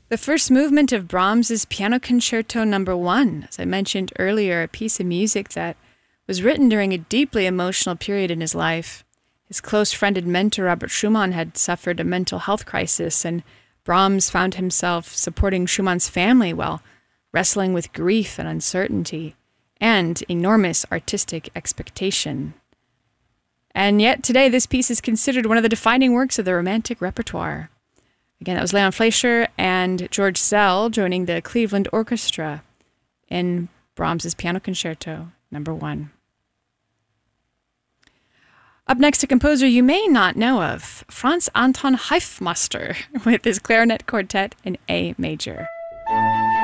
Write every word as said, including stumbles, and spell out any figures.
The first movement of Brahms's Piano Concerto Number One, as I mentioned earlier, a piece of music that was written during a deeply emotional period in his life. His close friend and mentor, Robert Schumann, had suffered a mental health crisis, and Brahms found himself supporting Schumann's family while wrestling with grief and uncertainty and enormous artistic expectation. And yet today, this piece is considered one of the defining works of the Romantic repertoire. Again, that was Leon Fleischer and George Szell joining the Cleveland Orchestra in Brahms's Piano Concerto Number One. Up next, a composer you may not know of, Franz Anton Hofmeister, with his clarinet quartet in A major.